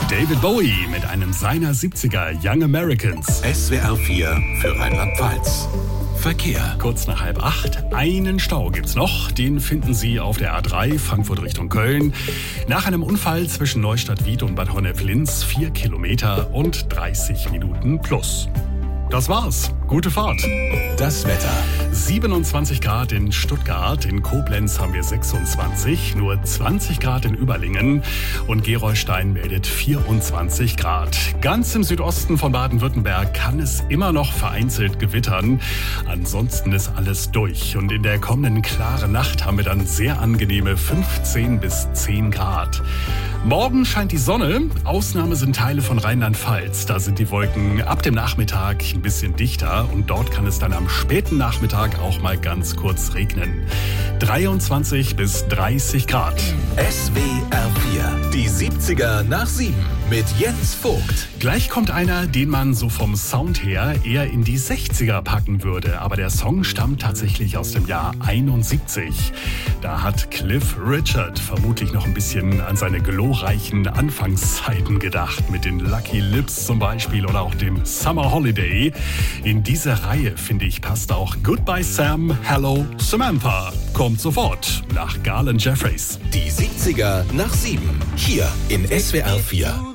David Bowie mit einem seiner 70er Young Americans. SWR 4 für Rheinland-Pfalz. Verkehr. Kurz nach 7:30. Einen Stau gibt's noch. Den finden Sie auf der A3 Frankfurt Richtung Köln. Nach einem Unfall zwischen Neustadt-Wied und Bad Honnef-Linz 4 Kilometer und 30 Minuten plus. Das war's. Gute Fahrt. Das Wetter. 27 Grad in Stuttgart, in Koblenz haben wir 26, nur 20 Grad in Überlingen und Gerolstein meldet 24 Grad. Ganz im Südosten von Baden-Württemberg kann es immer noch vereinzelt gewittern. Ansonsten ist alles durch und in der kommenden klaren Nacht haben wir dann sehr angenehme 15 bis 10 Grad. Morgen scheint die Sonne. Ausnahme sind Teile von Rheinland-Pfalz. Da sind die Wolken ab dem Nachmittag ein bisschen dichter und dort kann es dann am späten Nachmittag auch mal ganz kurz regnen. 23 bis 30 Grad. SWR 4, die 70er nach 7 mit Jens Vogt. Gleich kommt einer, den man so vom Sound her eher in die 60er packen würde. Aber der Song stammt tatsächlich aus dem Jahr 71. Da hat Cliff Richard vermutlich noch ein bisschen an seine glorreichen Anfangszeiten gedacht. Mit den Lucky Lips zum Beispiel oder auch dem Summer Holiday. In diese Reihe, finde ich, passt auch Goodbye Sam, Hello Samantha. Kommt sofort nach Garland Jeffries. Die 70er nach 7. Hier in SWR 4.